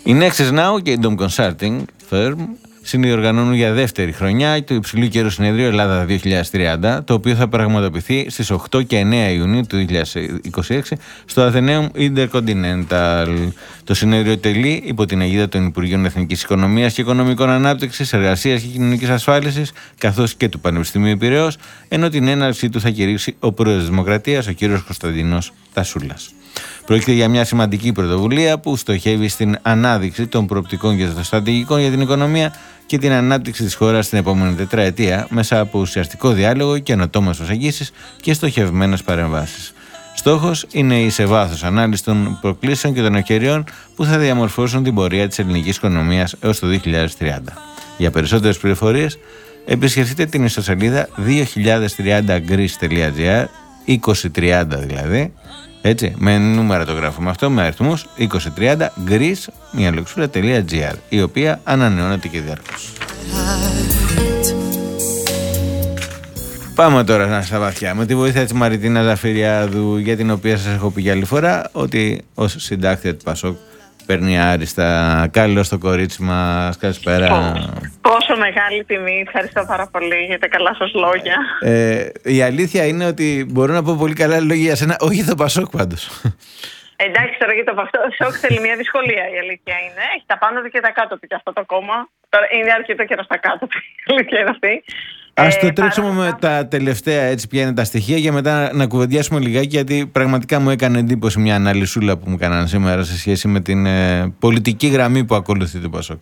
Η Nexus Now και η Dom Consulting Firm συνδιοργανώνουν για δεύτερη χρονιά το Υψηλού Καιρού Συνέδριο Ελλάδα 2030, το οποίο θα πραγματοποιηθεί στις 8 και 9 Ιουνίου του 2026 στο Atheneum Intercontinental. Το συνέδριο τελεί υπό την αιγίδα των Υπουργείων Εθνικής Οικονομίας και Οικονομικών Ανάπτυξης, Εργασίας και Κοινωνικής Ασφάλισης, καθώς και του Πανεπιστημίου Πειραιώς, ενώ την έναρξή του θα κηρύξει ο Πρόεδρος της Δημοκρατίας, ο κ. Κωνσταντίνος Τασούλας. Πρόκειται για μια σημαντική πρωτοβουλία που στοχεύει στην ανάδειξη των προοπτικών και των στρατηγικών για την οικονομία και την ανάπτυξη της χώρας στην επόμενη τετραετία μέσα από ουσιαστικό διάλογο, καινοτόμες προσεγγίσεις και στοχευμένες παρεμβάσεις. Στόχος είναι η σε βάθος ανάλυση των προκλήσεων και των ευκαιριών που θα διαμορφώσουν την πορεία της ελληνικής οικονομίας έως το 2030. Για περισσότερες πληροφορίες, επισκεφτείτε την ιστοσελίδα 2030greece.gr, 2030 δηλαδή. Έτσι, με νούμερα το γράφουμε αυτό, με αριθμούς 2030 Greece, μια λεξούλα.gr, η οποία ανανεώνεται και διάρκως. Πάμε τώρα στα βαθιά. Με τη βοήθεια της Μαριτίνας Ζαφυριάδου, για την οποία σας έχω πει για άλλη φορά, ότι ως συντάκτρια του Πασόκ παίρνει άριστα. Καλώς το κορίτσι μας, καλησπέρα. Πόσο μεγάλη τιμή, ευχαριστώ πάρα πολύ για τα καλά σας λόγια. Η αλήθεια είναι ότι μπορώ να πω πολύ καλά λόγια για σένα, όχι για το Πασόκ πάντως. Εντάξει, τώρα για το Πασόκ θέλει μια δυσκολία, η αλήθεια είναι. Έχει τα πάνω του και τα κάτω του και αυτό το κόμμα. Τώρα είναι αρκετό καιρό στα κάτω του, η αλήθεια είναι αυτή. Ας το τρέξουμε με τα τελευταία, έτσι ποια είναι τα στοιχεία, για μετά να κουβεντιάσουμε λιγάκι, γιατί πραγματικά μου έκανε εντύπωση μια αναλυσούλα που μου έκαναν σήμερα σε σχέση με την πολιτική γραμμή που ακολουθεί το Πασόκ.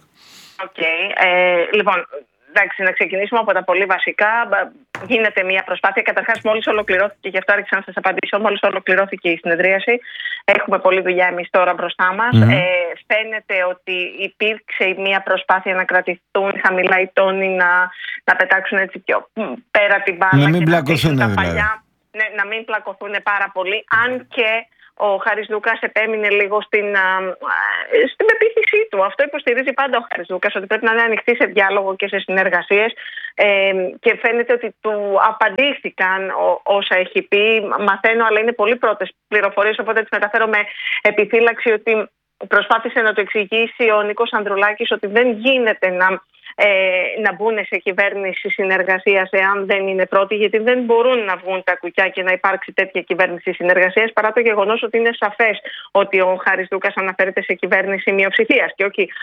Λοιπόν, εντάξει, να ξεκινήσουμε από τα πολύ βασικά. Γίνεται μια προσπάθεια. Καταρχάς, μόλις ολοκληρώθηκε, γι' αυτό άρχισα να σας απαντήσω, μόλις ολοκληρώθηκε η συνεδρίαση. Έχουμε πολλή δουλειά εμείς τώρα μπροστά μας. Φαίνεται ότι υπήρξε μια προσπάθεια να κρατηθούν χαμηλά οι τόνοι, να πετάξουν έτσι πιο πέρα την μπάλα. Να μην πλακωθούν δηλαδή. Ναι, να μην πλακωθούν πάρα πολύ, αν και ο Χάρης Δούκας επέμεινε λίγο στην πεποίθησή του. Αυτό υποστηρίζει πάντα ο Χάρης Δούκας, ότι πρέπει να είναι ανοιχτή σε διάλογο και σε συνεργασίες, και φαίνεται ότι του απαντήθηκαν όσα έχει πει. Μαθαίνω, αλλά είναι πολύ πρώτες πληροφορίες, οπότε τις μεταφέρω με επιφύλαξη, ότι προσπάθησε να το εξηγήσει ο Νίκος Ανδρουλάκης ότι δεν γίνεται να μπουν σε κυβέρνηση συνεργασίας εάν δεν είναι πρώτοι, γιατί δεν μπορούν να βγουν τα κουκιά και να υπάρξει τέτοια κυβέρνηση συνεργασίας, παρά το γεγονός ότι είναι σαφές ότι ο Χάρης Δούκας αναφέρεται σε κυβέρνηση μειοψηφίας και όχι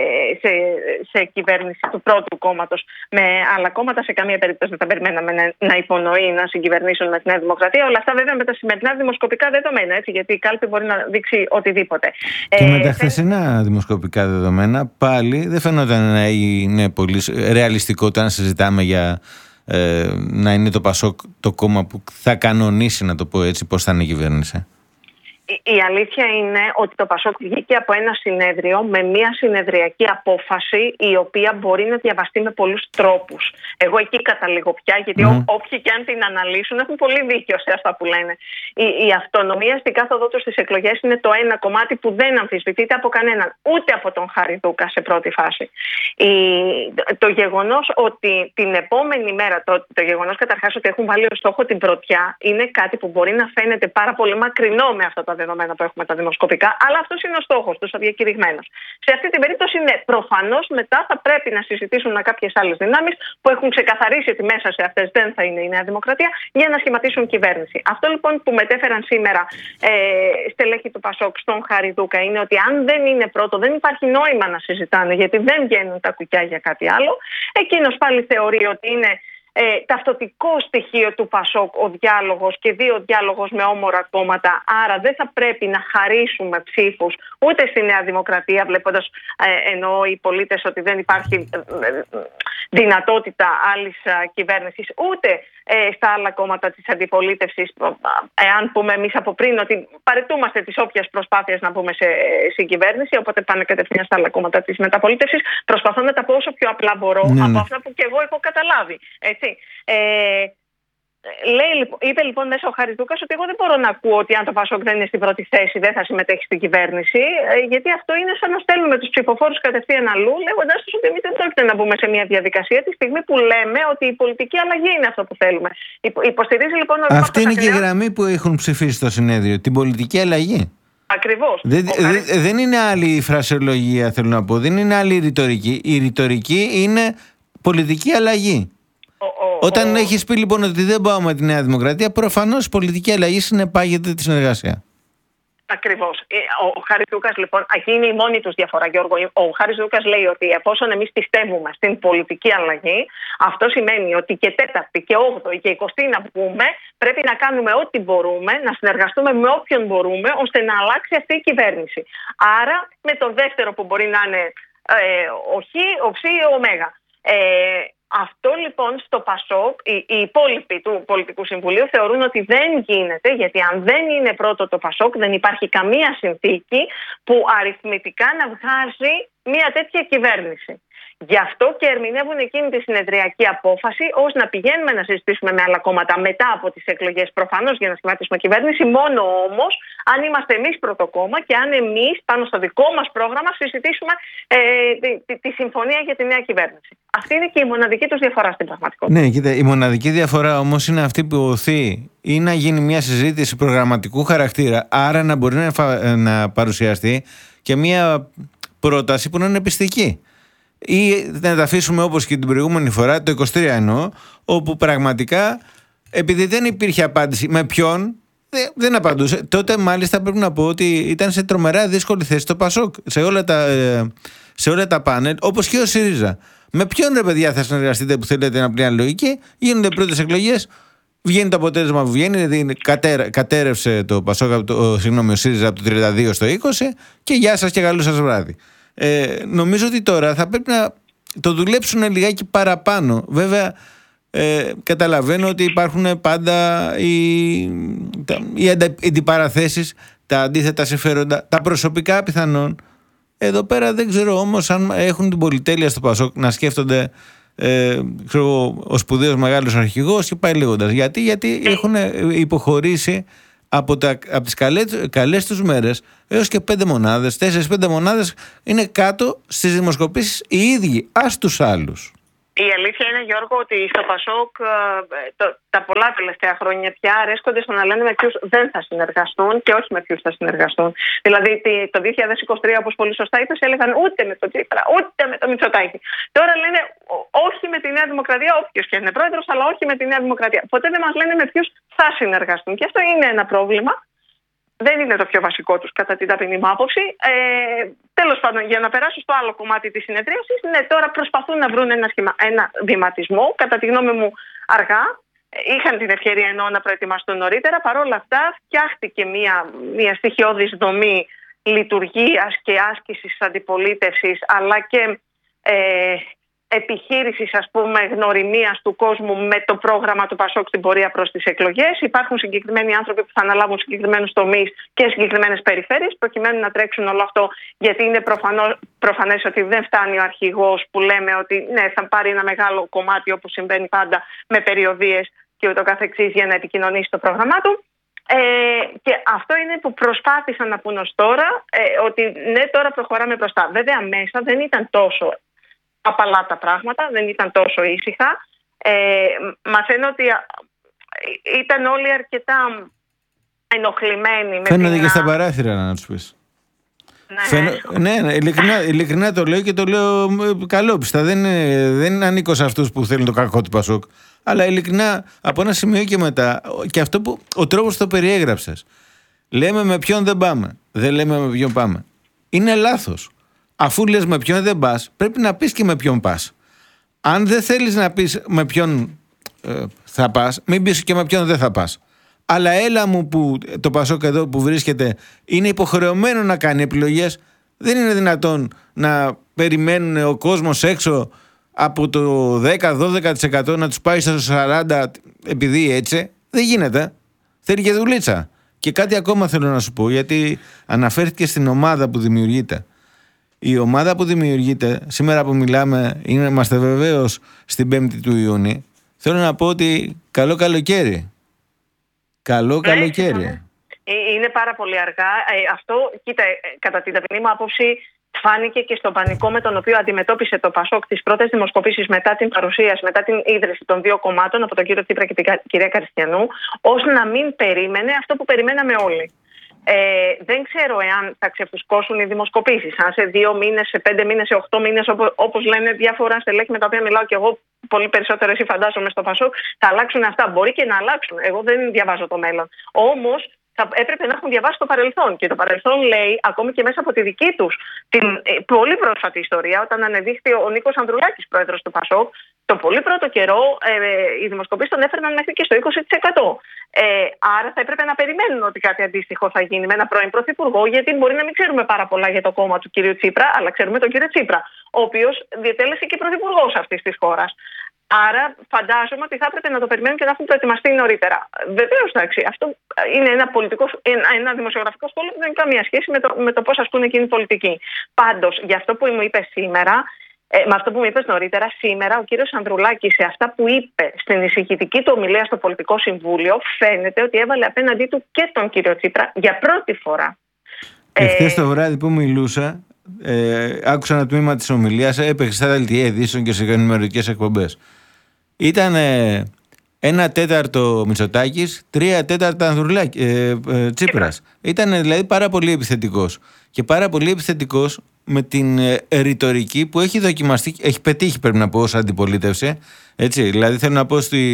σε κυβέρνηση του πρώτου κόμματος. Με άλλα κόμματα σε καμία περίπτωση δεν θα περιμέναμε να υπονοεί να συγκυβερνήσουν με τη Νέα Δημοκρατία. Όλα αυτά βέβαια με τα σημερινά δημοσκοπικά δεδομένα, έτσι, γιατί η κάλπη μπορεί να δείξει οτιδήποτε. Και με τα χθεσινά δημοσκοπικά δεδομένα πάλι δεν φαινόταν να είναι πολύ ρεαλιστικό όταν συζητάμε για να είναι το Πασόκ το κόμμα που θα κανονίσει, να το πω έτσι, πώς θα είναι η κυβέρνηση. Η αλήθεια είναι ότι το Πασόκ βγήκε από ένα συνέδριο με μια συνεδριακή απόφαση, η οποία μπορεί να διαβαστεί με πολλούς τρόπους. Εγώ εκεί καταλήγω πια, γιατί όποιοι και αν την αναλύσουν έχουν πολύ δίκιο σε αυτά που λένε. Η αυτονομία στην κάθοδό του στις εκλογές είναι το ένα κομμάτι που δεν αμφισβητείται από κανέναν, ούτε από τον Χάρη Δούκα σε πρώτη φάση. Το γεγονός ότι την επόμενη μέρα, το γεγονός καταρχάς ότι έχουν βάλει ως στόχο την πρωτιά, είναι κάτι που μπορεί να φαίνεται πάρα πολύ μακρινό με αυτά τα δεδομένα που έχουμε τα δημοσκοπικά, αλλά αυτός είναι ο στόχος τους, ο διακηρυγμένος. Σε αυτή την περίπτωση, ναι, προφανώς μετά θα πρέπει να συζητήσουν με κάποιες άλλες δυνάμεις που έχουν ξεκαθαρίσει ότι μέσα σε αυτές δεν θα είναι η Νέα Δημοκρατία, για να σχηματίσουν κυβέρνηση. Αυτό λοιπόν που μετέφεραν σήμερα στελέχη του Πασόκ στον Χάρη Δούκα είναι ότι αν δεν είναι πρώτο, δεν υπάρχει νόημα να συζητάνε, γιατί δεν βγαίνουν τα κουκιά για κάτι άλλο. Εκείνος πάλι θεωρεί ότι είναι ταυτοτικό στοιχείο του Πασόκ ο διάλογος, και ο διάλογος με όμορα κόμματα, άρα δεν θα πρέπει να χαρίσουμε ψήφους ούτε στη Νέα Δημοκρατία, βλέποντας εννοώ οι πολίτες ότι δεν υπάρχει δυνατότητα άλλης κυβέρνησης, ούτε στα άλλα κόμματα της αντιπολίτευσης, εάν πούμε εμείς από πριν ότι παρετούμαστε της όποιας προσπάθειας να μπούμε σε συγκυβέρνηση, οπότε πάνε κατευθείαν στα άλλα κόμματα της μεταπολίτευσης. Προσπαθώ να τα πω όσο πιο απλά μπορώ από αυτά που και εγώ έχω καταλάβει. Έτσι. Είπε λοιπόν μέσα ο Χάρης Δούκας ότι εγώ δεν μπορώ να ακούω ότι αν το Πασόκ δεν είναι στην πρώτη θέση δεν θα συμμετέχει στην κυβέρνηση, γιατί αυτό είναι σαν να στέλνουμε τους ψηφοφόρους κατευθείαν αλλού, λέγοντας τους ότι εμείς δεν πρόκειται να μπούμε σε μια διαδικασία τη στιγμή που λέμε ότι η πολιτική αλλαγή είναι αυτό που θέλουμε. Υποστηρίζει λοιπόν ότι. Αυτή είναι και η γραμμή που έχουν ψηφίσει στο συνέδριο, την πολιτική αλλαγή. Ακριβώς. Δεν είναι άλλη η φρασιολογία, θέλω να πω. Δεν είναι άλλη η ρητορική. Η ρητορική είναι πολιτική αλλαγή. Όταν έχεις πει λοιπόν ότι δεν πάω με τη Νέα Δημοκρατία, προφανώς η πολιτική αλλαγή συνεπάγεται τη συνεργασία. Ακριβώς. Ο Χάρης Λούκας, λοιπόν, εκεί είναι η μόνη τους διαφορά, Γιώργο. Ο Χάρης Λούκας λέει ότι εφόσον εμείς πιστεύουμε στην πολιτική αλλαγή, αυτό σημαίνει ότι και τέταρτη και όγδοη και 20η να βγούμε, πρέπει να κάνουμε ό,τι μπορούμε, να συνεργαστούμε με όποιον μπορούμε, ώστε να αλλάξει αυτή η κυβέρνηση. Άρα, με το δεύτερο που μπορεί να είναι ο Χ, ο Ψ, ο Μέγα. Αυτό λοιπόν στο ΠΑΣΟΚ, οι υπόλοιποι του Πολιτικού Συμβουλίου θεωρούν ότι δεν γίνεται, γιατί αν δεν είναι πρώτο το ΠΑΣΟΚ, δεν υπάρχει καμία συνθήκη που αριθμητικά να βγάζει μια τέτοια κυβέρνηση. Γι' αυτό και ερμηνεύουν εκείνη τη συνεδριακή απόφαση ως να πηγαίνουμε να συζητήσουμε με άλλα κόμματα μετά από τις εκλογές, προφανώς για να σχηματίσουμε κυβέρνηση, μόνο όμως αν είμαστε εμείς πρώτο κόμμα και αν εμείς πάνω στο δικό μας πρόγραμμα συζητήσουμε τη συμφωνία για τη νέα κυβέρνηση. Αυτή είναι και η μοναδική τους διαφορά στην πραγματικότητα. Ναι, κοίτα, η μοναδική διαφορά όμως είναι αυτή που οθεί ή να γίνει μια συζήτηση προγραμματικού χαρακτήρα, άρα να μπορεί να παρουσιαστεί και μια πρόταση που να είναι πιστική. Ή να τα αφήσουμε όπως και την προηγούμενη φορά, το 23 εννοώ, όπου πραγματικά, επειδή δεν υπήρχε απάντηση με ποιον, δεν απαντούσε. Τότε μάλιστα πρέπει να πω ότι ήταν σε τρομερά δύσκολη θέση το ΠΑΣΟΚ σε όλα τα πάνελ, όπως και ο ΣΥΡΙΖΑ. Με ποιον, ρε παιδιά, θα συνεργαστείτε που θέλετε να πλέον λογική? Γίνονται πρώτες εκλογές, βγαίνει το αποτέλεσμα που βγαίνει, δηλαδή κατέρευσε το ΠΑΣΟΚ, ο ΣΥΡΙΖΑ από το 32 στο 20 και γεια σας και καλό σας βράδυ. Νομίζω ότι τώρα θα πρέπει να το δουλέψουν λιγάκι παραπάνω. Βέβαια, καταλαβαίνω ότι υπάρχουν πάντα οι αντιπαραθέσεις, τα αντίθετα συμφέροντα, τα προσωπικά πιθανόν. Εδώ πέρα δεν ξέρω όμως αν έχουν την πολυτέλεια στο ΠΑΣΟΚ να σκέφτονται ο σπουδαίος μεγάλος αρχηγός και πάει λέγοντας. Γιατί έχουν υποχωρήσει από τις καλές τους μέρες έως και 5 μονάδες, 4-5 μονάδες είναι κάτω στις δημοσκοπήσεις οι ίδιοι, ας τους άλλους. Η αλήθεια είναι, Γιώργο, ότι στο ΠΑΣΟΚ τα πολλά τελευταία χρόνια πια αρέσκονται στο να λένε με ποιους δεν θα συνεργαστούν και όχι με ποιους θα συνεργαστούν. Δηλαδή το 2023, όπως πολύ σωστά είπες, έλεγαν ούτε με τον Τσίπρα, ούτε με τον Μητσοτάκη. Τώρα λένε όχι με τη Νέα Δημοκρατία, όποιος και είναι πρόεδρος, αλλά όχι με τη Νέα Δημοκρατία. Ποτέ δεν μας λένε με ποιους θα συνεργαστούν. Και αυτό είναι ένα πρόβλημα. Δεν είναι το πιο βασικό τους, κατά την ταπεινή μου άποψη. Τέλος πάντων, για να περάσω στο άλλο κομμάτι της συνεδρίασης, ναι, τώρα προσπαθούν να βρουν ένα βηματισμό. Κατά τη γνώμη μου, αργά. Είχαν την ευκαιρία να προετοιμαστούν νωρίτερα. Παρ' όλα αυτά, φτιάχτηκε μια στοιχειώδης δομή λειτουργίας και άσκησης αντιπολίτευσης, αλλά και επιχείρησης, ας πούμε, γνωριμίας του κόσμου με το πρόγραμμα του ΠΑΣΟΚ στην πορεία προς τις εκλογές. Υπάρχουν συγκεκριμένοι άνθρωποι που θα αναλάβουν συγκεκριμένους τομείς και συγκεκριμένες περιφέρειες προκειμένου να τρέξουν όλο αυτό, γιατί είναι προφανές ότι δεν φτάνει ο αρχηγός που λέμε ότι ναι, θα πάρει ένα μεγάλο κομμάτι, όπως συμβαίνει πάντα, με περιοδίες και ούτω καθεξής, για να επικοινωνήσει το πρόγραμμά του. Και αυτό είναι που προσπάθησαν να πούν ως τώρα, ότι ναι, τώρα προχωράμε μπροστά. Βέβαια, μέσα δεν ήταν τόσο απαλά τα πράγματα, δεν ήταν τόσο ήσυχα. Μαθαίνω ότι ήταν όλοι αρκετά ενοχλημένοι. Φαίνονται και στα παράθυρα, να τους πεις. Ναι, ειλικρινά το λέω και το λέω καλόπιστα. Δεν ανήκω σε αυτούς που θέλουν το κακό του ΠΑΣΟΚ. Αλλά ειλικρινά, από ένα σημείο και μετά, και αυτό που ο τρόπος το περιέγραψες, λέμε με ποιον δεν πάμε, δεν λέμε με ποιον πάμε. Είναι λάθος. Αφού λες με ποιον δεν πας, πρέπει να πεις και με ποιον πας. Αν δεν θέλεις να πεις με ποιον θα πας, μην πεις και με ποιον δεν θα πας. Αλλά έλα μου που το ΠΑΣΟΚ εδώ που βρίσκεται είναι υποχρεωμένο να κάνει επιλογές. Δεν είναι δυνατόν να περιμένουν ο κόσμος έξω από το 10-12% να τους πάει στο 40% επειδή έτσι. Δεν γίνεται. Θέλει και δουλίτσα. Και κάτι ακόμα θέλω να σου πω, γιατί αναφέρθηκε στην ομάδα που δημιουργείται. Η ομάδα που δημιουργείται, σήμερα που μιλάμε, είμαστε βεβαίως στην 5η του Ιούνιου. Θέλω να πω ότι καλό καλοκαίρι. Καλό καλοκαίρι. Είναι πάρα πολύ αργά. Αυτό, κοίτα, κατά την ταπεινή μου άποψη, φάνηκε και στον πανικό με τον οποίο αντιμετώπισε το ΠΑΣΟΚ τις πρώτες δημοσκοπήσεις μετά την παρουσίαση, μετά την ίδρυση των δύο κομμάτων από τον κύριο Τσίπρα και την κυρία Καριστιανού, ως να μην περίμενε αυτό που περιμέναμε όλοι. Δεν ξέρω εάν θα ξεφουσκώσουν οι δημοσκοπήσεις. Αν σε 2 μήνες, σε 5 μήνες, σε 8 μήνες, όπως λένε διάφορα στελέχη με τα οποία μιλάω και εγώ, πολύ περισσότερο εσύ φαντάζομαι στο ΠΑΣΟΚ, θα αλλάξουν αυτά. Μπορεί και να αλλάξουν. Εγώ δεν διαβάζω το μέλλον. Όμως θα έπρεπε να έχουν διαβάσει το παρελθόν. Και το παρελθόν λέει, ακόμη και μέσα από τη δική τους την πολύ πρόσφατη ιστορία, όταν ανεδείχθη ο Νίκος Ανδρουλάκης, πρόεδρος του ΠΑΣΟΚ, το πολύ πρώτο καιρό οι δημοσκοπήσεις τον έφερναν μέχρι και στο 20%. Άρα θα έπρεπε να περιμένουν ότι κάτι αντίστοιχο θα γίνει με ένα πρώην πρωθυπουργό, γιατί μπορεί να μην ξέρουμε πάρα πολλά για το κόμμα του κ. Τσίπρα, αλλά ξέρουμε τον κ. Τσίπρα, ο οποίος διετέλεσε και πρωθυπουργός αυτής της χώρας. Άρα φαντάζομαι ότι θα έπρεπε να το περιμένουν και να έχουν προετοιμαστεί νωρίτερα. Βεβαίως, εντάξει, αυτό είναι ένα δημοσιογραφικό σχόλιο που δεν έχει καμία σχέση με το πώς ασκούν εκείνη η πολιτική. Πάντως, για αυτό που μου είπες σήμερα, με αυτό που μου είπες νωρίτερα, σήμερα ο κύριος Ανδρουλάκης σε αυτά που είπε στην εισηγητική του ομιλία στο Πολιτικό Συμβούλιο, φαίνεται ότι έβαλε απέναντί του και τον κύριο Τσίπρα για πρώτη φορά. Χθες το βράδυ που μιλούσα, άκουσα ένα τμήμα της ομιλίας, έπαιξε στα δελτία ειδήσεων και σε ενημερωτικές εκπομπές. Ήταν 1/4 Μητσοτάκης, 3/4 Τσίπρας. Ήταν δηλαδή πάρα πολύ επιθετικός. Και πάρα πολύ επιθετικός με την ρητορική που έχει δοκιμαστεί, έχει πετύχει, πρέπει να πω, ως αντιπολίτευση. Έτσι, δηλαδή θέλω να πω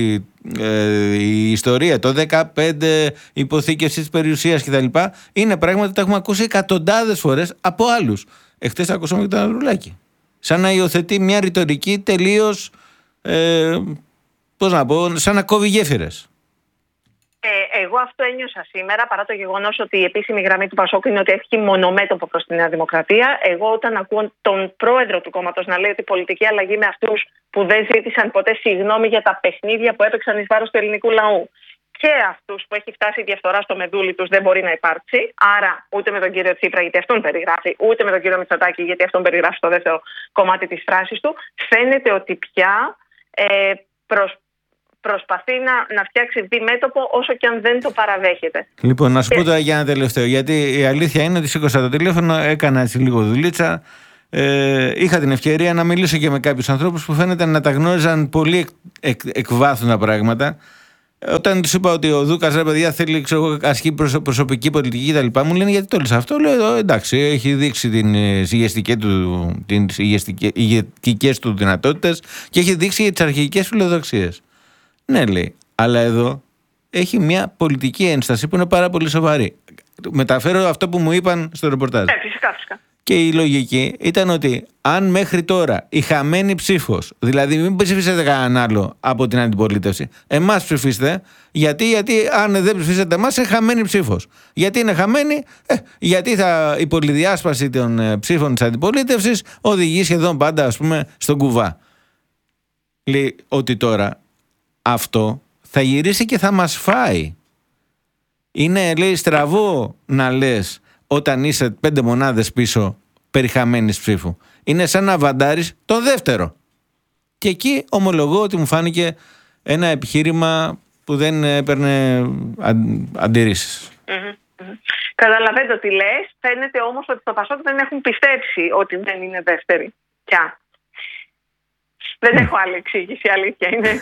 η ιστορία, το 15, υποθήκευση της περιουσίας κτλ. Είναι πράγματα που τα έχουμε ακούσει εκατοντάδες φορές από άλλους. Εχθές ακούσαμε και τον Ανδρουλάκη. Σαν να υιοθετεί μια ρητορική τελείως, πώς να πω, σαν να κόβει γέφυρες. Εγώ αυτό ένιωσα σήμερα, παρά το γεγονός ότι η επίσημη γραμμή του ΠΑΣΟΚ είναι ότι έχει μονομέτωπο προς τη Νέα Δημοκρατία. Εγώ, όταν ακούω τον πρόεδρο του κόμματος να λέει ότι η πολιτική αλλαγή με αυτούς που δεν ζήτησαν ποτέ συγγνώμη για τα παιχνίδια που έπαιξαν εις βάρος του ελληνικού λαού και αυτούς που έχει φτάσει η διαφθορά στο μεδούλι τους δεν μπορεί να υπάρξει. Άρα, ούτε με τον κύριο Τσίπρα, γιατί αυτόν περιγράφει, ούτε με τον κύριο Μητσοτάκη, γιατί αυτόν περιγράφει στο δεύτερο κομμάτι της φράσης του, φαίνεται ότι πια προσπαθεί να φτιάξει διμέτωπο όσο και αν δεν το παραδέχεται. Λοιπόν, να σου πω τώρα για ένα τελευταίο. Γιατί η αλήθεια είναι ότι σήκωσα το τηλέφωνο, έκανα έτσι λίγο δουλίτσα. Είχα την ευκαιρία να μιλήσω και με κάποιους ανθρώπους που φαίνεται να τα γνώριζαν πολύ εκ βάθου τα πράγματα. Όταν τους είπα ότι ο Δούκας, ρε παιδιά, θέλει ασκεί προσωπική πολιτική κτλ., μου λένε γιατί το λες αυτό. Λέω εντάξει, έχει δείξει τις ηγετικές του δυνατότητες και έχει δείξει τις αρχικές φιλοδοξίες. Ναι, λέει, αλλά εδώ έχει μια πολιτική ένσταση που είναι πάρα πολύ σοβαρή. Μεταφέρω αυτό που μου είπαν στο ρεπορτάζ. Φυσικά. Και η λογική ήταν ότι αν μέχρι τώρα η χαμένη ψήφος, δηλαδή μην ψηφίσετε κανέναν άλλο από την αντιπολίτευση, εμάς ψηφίστε, γιατί αν δεν ψηφίσετε εμάς είναι χαμένη ψήφος. Γιατί είναι χαμένη, γιατί η πολυδιάσπαση των ψήφων της αντιπολίτευσης οδηγεί σχεδόν πάντα, ας πούμε, στον κουβά. Λέει ότι τώρα αυτό θα γυρίσει και θα μας φάει. Είναι, λέει, στραβό να λες όταν είσαι 5 μονάδες πίσω περί χαμένης ψήφου. Είναι σαν να βαντάρεις το δεύτερο. Και εκεί ομολογώ ότι μου φάνηκε ένα επιχείρημα που δεν έπαιρνε αντιρρήσεις. Καταλαβαίνετε τι λες. Φαίνεται όμως ότι στο ΠΑΣΟΚ δεν έχουν πιστέψει ότι δεν είναι δεύτερη πια. Δεν έχω άλλη εξήγηση, αλήθεια είναι.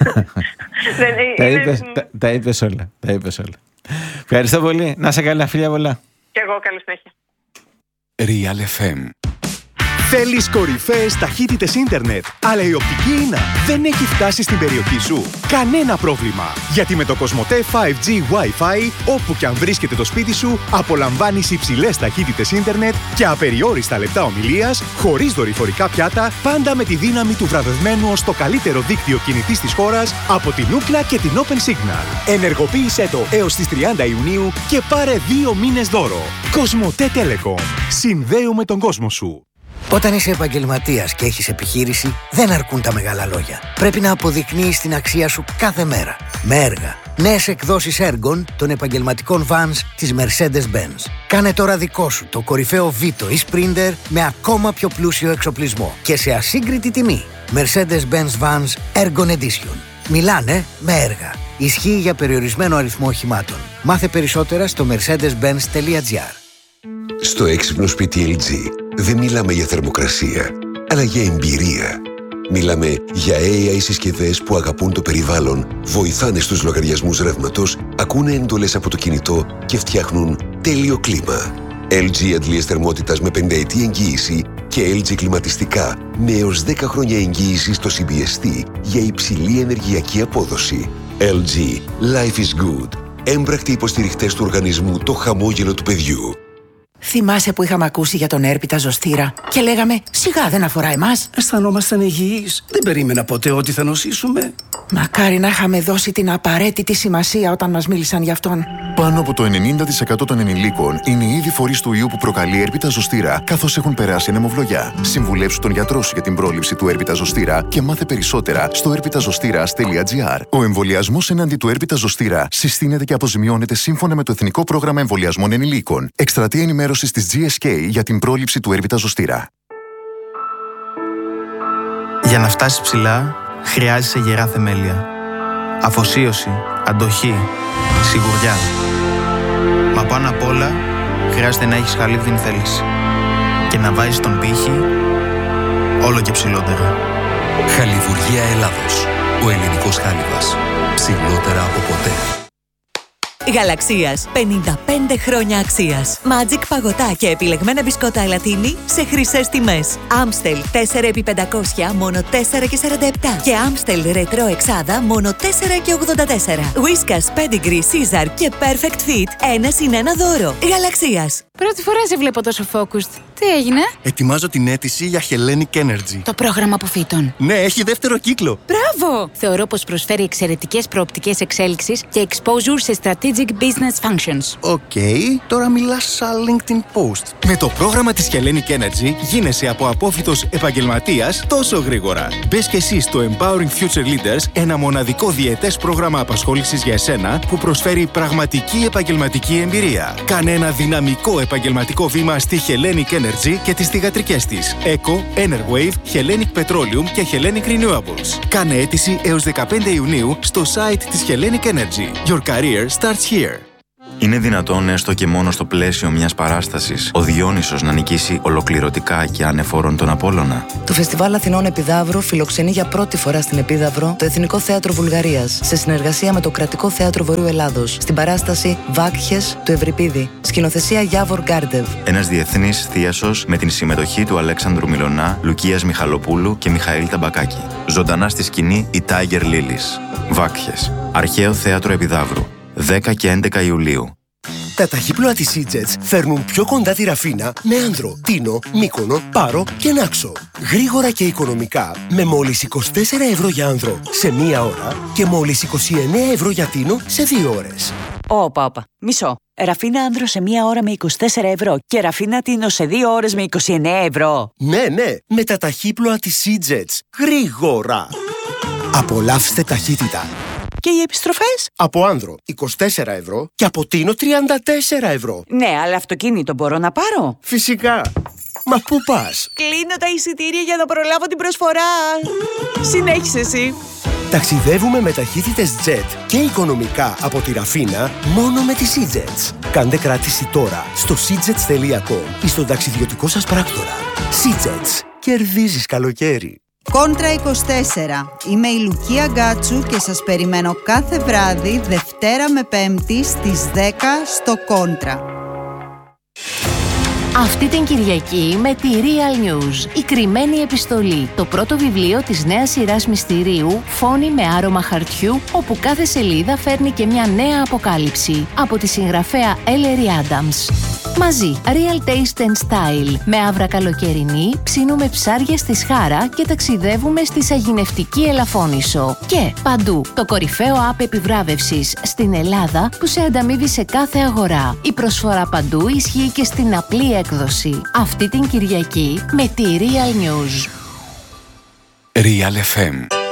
Τα είπες όλα. Ευχαριστώ πολύ. Να σε καλά, φίλια πολλά. Και εγώ, καλή συνέχεια. Real FM. Θέλεις κορυφαίες ταχύτητες ίντερνετ, αλλά η οπτική ίνα δεν έχει φτάσει στην περιοχή σου? Κανένα πρόβλημα, γιατί με το Κοσμοτέ 5G Wi-Fi, όπου και αν βρίσκεται το σπίτι σου, απολαμβάνεις υψηλές ταχύτητες ίντερνετ και απεριόριστα λεπτά ομιλίας, χωρίς δορυφορικά πιάτα, πάντα με τη δύναμη του βραβευμένου ως το καλύτερο δίκτυο κινητής της χώρας από την Ookla και την Open Signal. Ενεργοποίησέ το έως τις 30 Ιουνίου και πάρε 2 μήνες δώρο. Κοσμοτέ Telecom. Συνδέουμε τον κόσμο σου. Όταν είσαι επαγγελματίας και έχεις επιχείρηση, δεν αρκούν τα μεγάλα λόγια. Πρέπει να αποδεικνύεις την αξία σου κάθε μέρα. Με έργα. Νέες εκδόσεις έργων των επαγγελματικών vans της Mercedes-Benz. Κάνε τώρα δικό σου το κορυφαίο Vito ή Sprinter με ακόμα πιο πλούσιο εξοπλισμό και σε ασύγκριτη τιμή. Mercedes-Benz Vans Ergon Edition. Μιλάνε με έργα. Ισχύει για περιορισμένο αριθμό οχημάτων. Μάθε περισσότερα στο mercedes-benz.gr. Στο έξυπνο σπίτι LG δεν μιλάμε για θερμοκρασία, αλλά για εμπειρία. Μιλάμε για AI συσκευές που αγαπούν το περιβάλλον, βοηθάνε στους λογαριασμούς ρεύματος, ακούνε εντολές από το κινητό και φτιάχνουν τέλειο κλίμα. LG αντλίες θερμότητας με 5ετή εγγύηση και LG κλιματιστικά με έως 10 χρόνια εγγύηση στο CBST για υψηλή ενεργειακή απόδοση. LG. Life is good. Έμπρακτοι υποστηριχτές του οργανισμού το χαμόγελο του παιδιού. Θυμάσαι που είχαμε ακούσει για τον έρπιτα ζωστήρα και λέγαμε σιγά δεν αφορά εμάς. Αισθανόμασταν υγιείς. Δεν περίμενα ποτέ ότι θα νοσήσουμε. Μακάρι να είχαμε δώσει την απαραίτητη σημασία όταν μας μίλησαν γι' αυτόν. Πάνω από το 90% των ενηλίκων είναι ήδη φορείς του ιού που προκαλεί έρπιτα ζωστήρα, καθώς έχουν περάσει ανεμοβλογιά. Συμβουλεύσου τον γιατρό σου για την πρόληψη του έρπιτα ζωστήρα και μάθε περισσότερα στο erpitazostira.gr. Ο εμβολιασμός εναντί του έρπιτα ζωστήρα συστήνεται και αποζημιώνεται σύμφωνα με το Εθνικό Πρόγραμμα Εμβολιασμών Ενηλίκων. Εκστρατεία ενημέρωσης της GSK για την πρόληψη του έρπιτα ζωστήρα. Για να φτάσεις ψηλά, χρειάζεσαι γερά θεμέλια. Αφοσίωση, αντοχή, σιγουριά. Μα πάνω απ' όλα, χρειάζεται να έχεις χαλίβδινη θέληση. Και να βάζεις τον πύχη όλο και ψηλότερα. Χαλιβουργία Ελλάδος. Ο ελληνικός χάλιβας. Ψηλότερα από ποτέ. Γαλαξίας. 55 χρόνια αξίας. Magic παγωτά και επιλεγμένα μπισκότα ελατίνη σε χρυσές τιμές. Amstel 4x500 μόνο 4,47. Και Amstel Retro εξάδα μόνο 4,84. Whiskas, Pedigree, Caesar και Perfect Fit 1+1 δώρο. Γαλαξίας. Πρώτη φορά σε βλέπω τόσο focused. Τι έγινε? Ετοιμάζω την αίτηση για Hellenic Energy. Το πρόγραμμα αποφύτων. Ναι, έχει δεύτερο κύκλο. Μπράβο! Θεωρώ πως προσφέρει εξαιρετικές προοπτικές εξέλιξης και exposure σε strategic business functions. Οκ, τώρα μιλάς σαν LinkedIn post. Με το πρόγραμμα της Hellenic Energy γίνεσαι από απόφοιτος επαγγελματίας τόσο γρήγορα. Μπες και εσύ στο Empowering Future Leaders, ένα μοναδικό διετές πρόγραμμα απασχόλησης για εσένα που προσφέρει πραγματική επαγγελματική εμπειρία. Κάνε ένα δυναμικό επαγγελματικό βήμα στη Hellenic Energy και τις θυγατρικές της Eco, Enerwave, Hellenic Petroleum και Hellenic Renewables. Κάνε αίτηση έως 15 Ιουνίου στο site της Hellenic Energy. Your career starts here. Είναι δυνατόν έστω και μόνο στο πλαίσιο μιας παράστασης ο Διόνυσος να νικήσει ολοκληρωτικά και ανεφόρον τον Απόλλωνα? Το Φεστιβάλ Αθηνών Επιδαύρου φιλοξενεί για πρώτη φορά στην Επίδαυρο το Εθνικό Θέατρο Βουλγαρίας σε συνεργασία με το Κρατικό Θέατρο Βορείου Ελλάδος στην παράσταση Βάκχες του Ευρυπίδη. Σκηνοθεσία Γιάβορ Γκάρντεβ. Ένας διεθνής θίασος με την συμμετοχή του Αλέξανδρου Μιλωνά, Λουκίας Μιχαλοπούλου και Μιχαήλ Ταμπακάκη. Ζωντανά στη σκηνή η Tiger Lilies. Βάκχες. Αρχαίο Θέατρο Επιδαύρου. 10 και 11 Ιουλίου. Τα ταχύπλοα της Seajets φέρνουν πιο κοντά τη Ραφίνα με Άνδρο, Τίνο, Μύκονο, Πάρο και Νάξο. Γρήγορα και οικονομικά με μόλις 24 ευρώ για Άνδρο σε 1 ώρα και μόλις 29 ευρώ για Τίνο σε 2 ώρες. Όπα, μισό. Ραφίνα Άνδρο σε 1 ώρα με 24 ευρώ και Ραφίνα Τίνο σε 2 ώρες με 29 ευρώ. Ναι, με τα ταχύπλοα της Seajets. Γρήγορα. Απολαύστε ταχύτητα. Και οι επιστροφές? Από Άνδρο 24 ευρώ και από Τίνο 34 ευρώ. Ναι, αλλά αυτοκίνητο μπορώ να πάρω? Φυσικά. Μα πού πας? Κλείνω τα εισιτήρια για να προλάβω την προσφορά. Συνέχισε εσύ. Ταξιδεύουμε με ταχύτητες jet και οικονομικά από τη Ραφίνα μόνο με τη Seajets. Κάντε κράτηση τώρα στο seajets.com ή στον ταξιδιωτικό σας πράκτορα. Seajets. Κερδίζεις καλοκαίρι. Κόντρα 24. Είμαι η Λουκία Γκάτσου και σας περιμένω κάθε βράδυ Δευτέρα με Πέμπτη στις 10 στο Κόντρα. Αυτή την Κυριακή με τη Real News, η κρυμμένη επιστολή, το πρώτο βιβλίο της νέας σειράς μυστηρίου «Φόνοι με άρωμα χαρτιού», όπου κάθε σελίδα φέρνει και μια νέα αποκάλυψη από τη συγγραφέα Ellery Adams. Μαζί, Real Taste and Style, με άβρα καλοκαιρινή, ψήνουμε ψάρια στη Σχάρα και ταξιδεύουμε στη Σαγηνευτική Ελαφώνησο. Και παντού, το κορυφαίο app επιβράβευσης στην Ελλάδα που σε ανταμείβει σε κάθε αγορά. Η προσφορά παντού ισχύει και στην απλή έκδοση. Αυτή την Κυριακή με τη Real News. Real FM.